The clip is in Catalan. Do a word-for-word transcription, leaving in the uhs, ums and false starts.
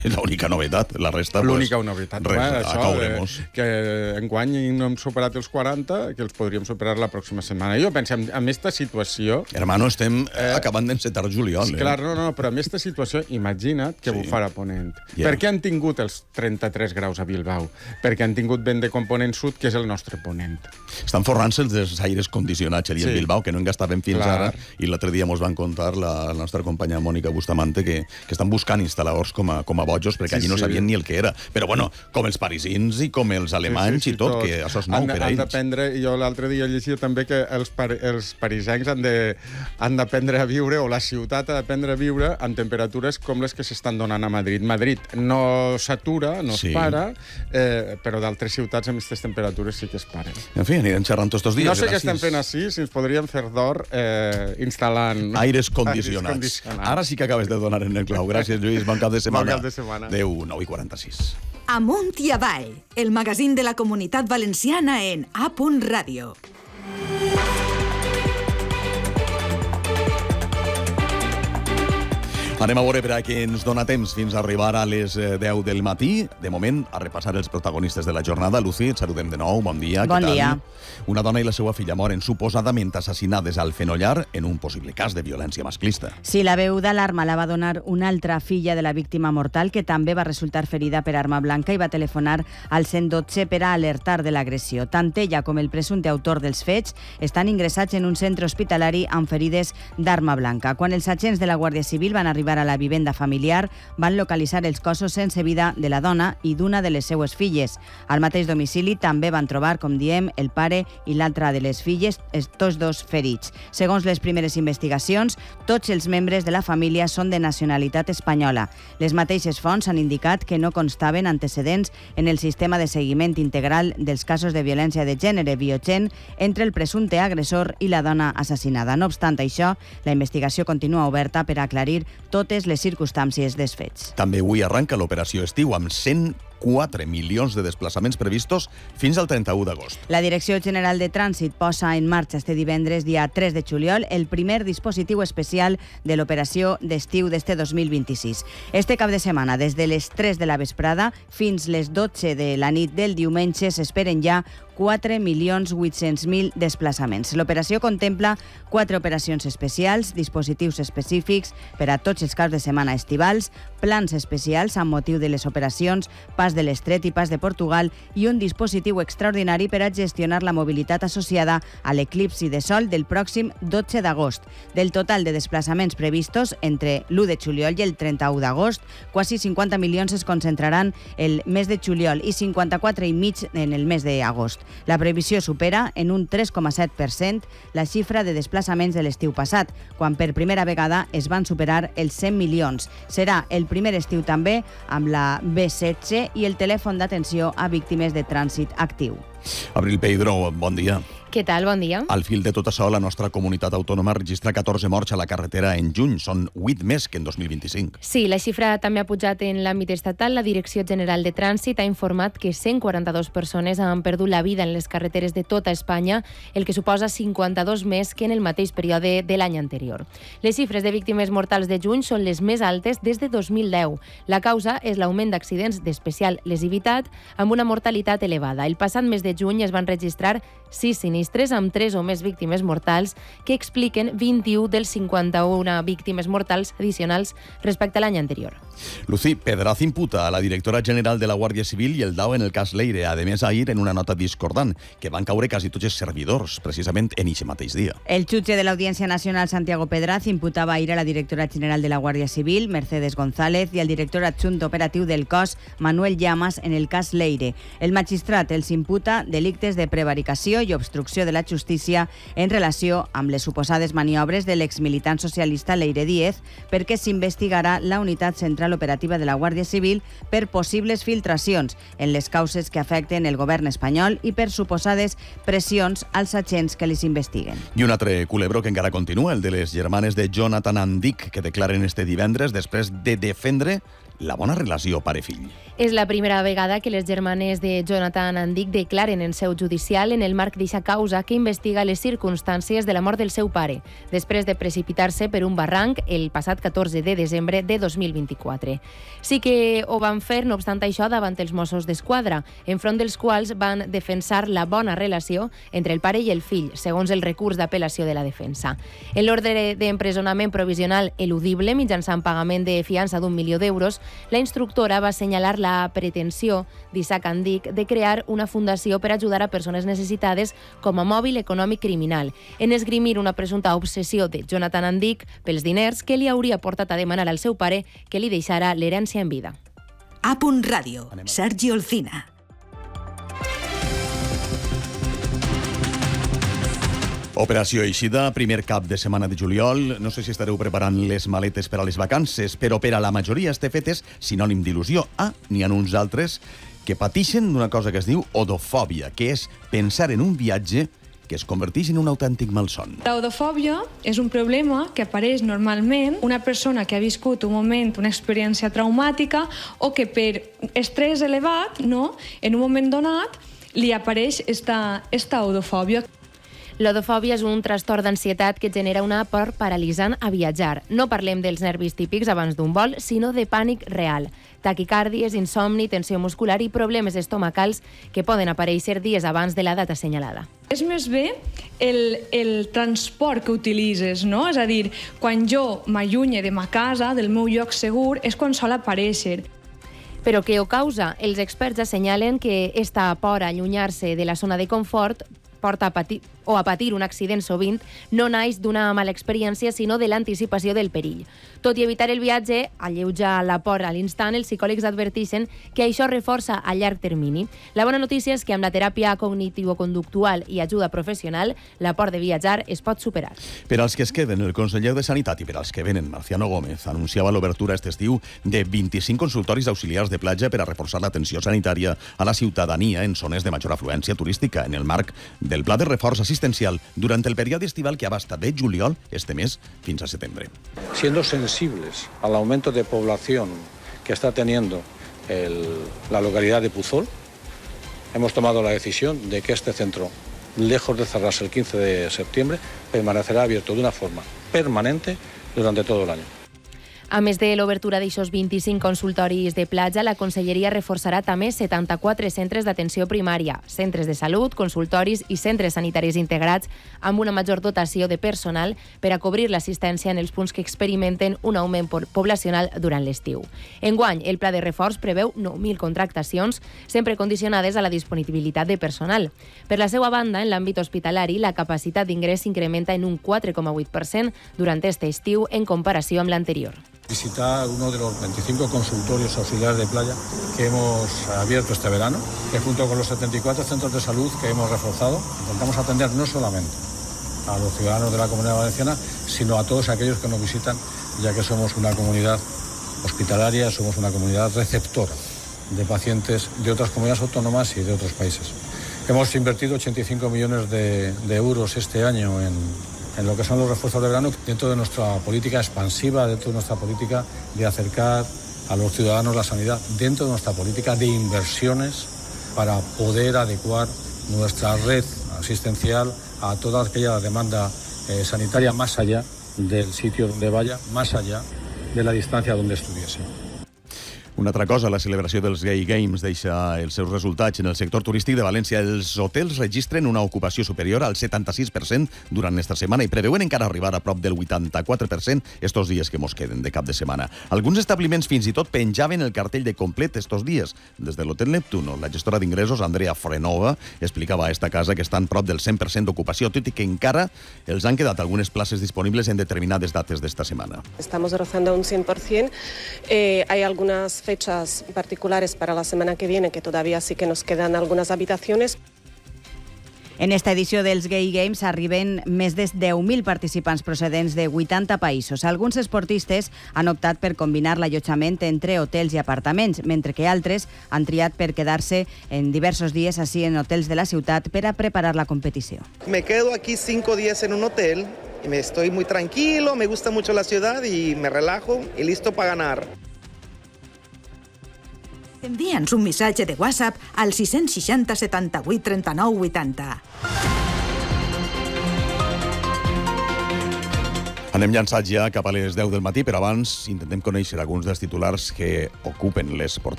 És l'única novetat, la resta... L'única pues, novetat. Res, Home, a això, cauremos. eh, que enguany no hem superat els quaranta, que els podríem superar la pròxima setmana. Jo penso, en aquesta situació... Hermano, estem eh, acabant d'encetar juliol. Sí, eh? clar, no, no, però en aquesta situació, imagina't que Sí. bufarà ponent. Yeah. Per què han tingut els trenta-tres graus a Bilbao? Perquè han tingut vent de component sud, que és el nostre ponent. Estan forrant-se els aires condicionats allà Sí. en Bilbao, que no en gastaven fins Clar. ara, i l'altre dia mos van contar la, la nostra companya Mònica Bustamante que, que estan buscant instal·ladors com a, com a bojos, perquè Sí, allí no sí. sabien ni el que era. Però bueno, com els parisins i com els alemanys i tot, que això és nou han, per a han ells. d'aprendre, jo l'altre dia llegia també que els, par els parisencs han de- han d'aprendre a viure, o la ciutat ha d'aprendre a viure en temperatures com les que s'estan donant a Madrid. Madrid no s'atura, no Sí. es para, eh, però d'altres ciutats amb aquestes temperatures sí que es paren. En fi, anirem xerrant tots els dies. No sé què gràcies. estem fent així, si ens podríem fer d'or eh, instal·lant... Aires condicionats. Aires condicionats. Ara sí que acabes de donar en el clau. Gràcies, Lluís. Bon cap de setmana. Bon cap de setmana. Adéu, nou i quaranta-sis. Amunt i avall, el magazín de la Comunitat Valenciana en A. Ràdio. Anem a veure per a què ens dona temps fins a arribar a les eh, deu del matí. De moment, a repassar els protagonistes de la jornada. Lucy, et saludem de nou. Bon dia. Bon Què tal? dia. Una dona i la seva filla moren suposadament assassinades al Fenollar en un possible cas de violència masclista. Sí, la veu d'alarma la va donar una altra filla de la víctima mortal que també va resultar ferida per arma blanca i va telefonar al cent dotze per a alertar de l'agressió. Tant ella com el presumpte autor dels fets estan ingressats en un centre hospitalari amb ferides d'arma blanca. Quan els agents de la Guàrdia Civil van arribar a la vivenda familiar, van localitzar els cossos sense vida de la dona i d'una de les seues filles. Al mateix domicili també van trobar, com diem, el pare i l'altra de les filles, tots dos ferits. Segons les primeres investigacions, tots els membres de la família són de nacionalitat espanyola. Les mateixes fonts han indicat que no constaven antecedents en el sistema de seguiment integral dels casos de violència de gènere Biogen entre el presumpte agressor i la dona assassinada. No obstant això, la investigació continua oberta per aclarir totes les circumstàncies dels fets. També avui arranca l'operació estiu amb cent quatre milions de desplaçaments previstos fins al trenta-u d'agost. La Direcció General de Trànsit posa en marxa este divendres, dia tres de juliol, el primer dispositiu especial de l'operació d'estiu d'este dos mil vint-i-sis. Este cap de setmana, des de les tres de la vesprada fins les dotze de la nit del diumenge, s'esperen ja quatre milions vuit-cents mil desplaçaments. L'operació contempla quatre operacions especials, dispositius específics per a tots els caps de setmana estivals, plans especials amb motiu de les operacions Pas de l'Estret i Pas de Portugal i un dispositiu extraordinari per a gestionar la mobilitat associada a l'eclipsi de sol del pròxim dotze d'agost. Del total de desplaçaments previstos entre l'u de juliol i el trenta-u d'agost, quasi cinquanta milions es concentraran el mes de juliol i cinquanta-quatre i mig en el mes d'agost. La previsió supera en un tres coma set per cent la xifra de desplaçaments de l'estiu passat, quan per primera vegada es van superar els cent milions. Serà el primer estiu també amb la B setze i el telèfon d'atenció a víctimes de trànsit actiu. Abril Peidró, bon dia. Què tal? Bon dia. Al fil de tot això, la nostra comunitat autònoma registra catorze morts a la carretera en juny. Són vuit més que en dos mil vint-i-cinc. Sí, la xifra també ha pujat en l'àmbit estatal. La Direcció General de Trànsit ha informat que cent quaranta-dues persones han perdut la vida en les carreteres de tota Espanya, el que suposa cinquanta-dos més que en el mateix període de l'any anterior. Les xifres de víctimes mortals de juny són les més altes des de dos mil deu. La causa és l'augment d'accidents d'especial lesivitat amb una mortalitat elevada. El passat mes de juny es van registrar sis sinistres amb tres o més víctimes mortals que expliquen vint-i-u dels cinquanta-una víctimes mortals addicionals respecte a l'any anterior. Lucy, Pedraz imputa a la directora general de la Guàrdia Civil i el D A O en el cas Leire. A més, ahir, en una nota discordant, que van caure quasi tots els servidors, precisament en aquest mateix dia. El jutge de l'Audiència Nacional, Santiago Pedraz, imputava ahir a la directora general de la Guàrdia Civil, Mercedes González, i al director adjunt operatiu del cos, Manuel Llamas, en el cas Leire. El magistrat els imputa delictes de prevaricació i obstrucció de la justícia en relació amb les suposades maniobres de l'exmilitant socialista Leire Díez, perquè s'investigarà la unitat central operativa de la Guàrdia Civil per possibles filtracions en les causes que afecten el govern espanyol i per suposades pressions als agents que les investiguen. I un altre culebró que encara continua, el de les germanes de Jonathan Andic, que declaren este divendres després de defendre la bona relació pare-fill. És la primera vegada que les germanes de Jonathan Andic declaren en seu judicial en el marc d'eixa causa que investiga les circumstàncies de la mort del seu pare, després de precipitar-se per un barranc el passat catorze de desembre de dos mil vint-i-quatre. Sí que ho van fer, no obstant això, davant els Mossos d'Esquadra, enfront dels quals van defensar la bona relació entre el pare i el fill, segons el recurs d'apel·lació de la defensa. En l'ordre d'empresonament provisional eludible mitjançant pagament de fiança d'un milió d'euros, la instructora va assenyalar la pretensió d'Isaac Andic de crear una fundació per ajudar a persones necessitades com a mòbil econòmic criminal, en esgrimir una presumpta obsessió de Jonathan Andic pels diners que li hauria portat a demanar al seu pare que li deixara l'herència en vida. A punt Ràdio, Sergi Olcina. Operació Eixida, primer cap de setmana de juliol. No sé si estareu preparant les maletes per a les vacances, però per a la majoria este fet és sinònim d'il·lusió. Ah, n'hi ha uns altres que pateixen d'una cosa que es diu odofòbia, que és pensar en un viatge que es converteix en un autèntic malson. La odofòbia és un problema que apareix normalment una persona que ha viscut un moment, una experiència traumàtica o que per estrès elevat, no, en un moment donat, li apareix esta, esta odofòbia. L'odofòbia és un trastorn d'ansietat que genera una por paralitzant a viatjar. No parlem dels nervis típics abans d'un vol, sinó de pànic real. Taquicàrdies, insomni, tensió muscular i problemes estomacals que poden aparèixer dies abans de la data assenyalada. És més bé el, el transport que utilitzes, no? És a dir, quan jo m'allunye de ma casa, del meu lloc segur, és quan sol aparèixer. Però què ho causa? Els experts assenyalen que esta por a allunyar-se de la zona de confort porta a patir, o a patir un accident sovint, no naix d'una mala experiència, sinó de l'anticipació del perill. Tot i evitar el viatge, alleujar la por a l'instant, els psicòlegs adverteixen que això reforça a llarg termini. La bona notícia és que amb la teràpia cognitivo-conductual i ajuda professional, la por de viatjar es pot superar. Per als que es queden, el conseller de Sanitat i per als que venen, Marciano Gómez, anunciava l'obertura aquest estiu de vint-i-cinc consultoris auxiliars de platja per a reforçar l'atenció sanitària a la ciutadania en zones de major afluència turística, en el marc del pla de reforç asistencial durant el període estival que abasta de juliol este mes fins a setembre. Siendo sensibles al aumento de población que está teniendo el, la localidad de Puzol, hemos tomado la decisión de que este centro, lejos de cerrarse el quince de septiembre, permanecerá abierto de una forma permanente durante todo el año. A més de l'obertura d'aixòs vint-i-cinc consultoris de platja, la Conselleria reforçarà també setanta-quatre centres d'atenció primària, centres de salut, consultoris i centres sanitaris integrats amb una major dotació de personal per a cobrir l'assistència en els punts que experimenten un augment poblacional durant l'estiu. Enguany, el pla de reforç preveu nou mil contractacions, sempre condicionades a la disponibilitat de personal. Per la seva banda, en l'àmbit hospitalari, la capacitat d'ingrés s'incrementa en un quatre coma vuit per cent durant este estiu en comparació amb l'anterior. Visitar uno de los veinticinco consultorios auxiliares de playa que hemos abierto este verano, que junto con los setenta y cuatro centros de salud que hemos reforzado, intentamos atender no solamente a los ciudadanos de la Comunidad Valenciana, sino a todos aquellos que nos visitan, ya que somos una comunidad hospitalaria, somos una comunidad receptora de pacientes de otras comunidades autónomas y de otros países. Hemos invertido ochenta y cinco millones de, de euros este año en en lo que son los refuerzos de verano, dentro de nuestra política expansiva, dentro de nuestra política de acercar a los ciudadanos la sanidad, dentro de nuestra política de inversiones para poder adecuar nuestra red asistencial a toda aquella demanda eh, sanitaria más allá del sitio donde vaya, más allá de la distancia donde estuviese. Una altra cosa, la celebració dels Gay Games deixa els seus resultats en el sector turístic de València. Els hotels registren una ocupació superior al setanta-sis per cent durant esta setmana i preveuen encara arribar a prop del vuitanta-quatre per cent estos dies que mos queden de cap de setmana. Alguns establiments fins i tot penjaven el cartell de complet estos dies. Des de l'Hotel Neptuno, la gestora d'ingressos, Andrea Frenova, explicava a esta casa que estan prop del cent per cent d'ocupació, tot i que encara els han quedat algunes places disponibles en determinades dates d'esta setmana. Estamos rozando un cien por cien. Eh, hay algunas fechas particulares para la semana que viene que todavía sí que nos quedan algunas habitaciones. En esta edició dels Gay Games arriben més de deu mil participants procedents de vuitanta països. Alguns esportistes han optat per combinar l'allotjament entre hotels i apartaments, mentre que altres han triat per quedar-se en diversos dies així en hotels de la ciutat per a preparar la competició. Me quedo aquí cinco días en un hotel y me estoy muy tranquilo, me gusta mucho la ciudad y me relajo y listo para ganar. Envia'ns un missatge de WhatsApp al sis sis zero setanta-vuit trenta-nou vuitanta. Anem llançats ja cap a les deu del matí, però abans intentem conèixer alguns dels titulars que ocupen les portades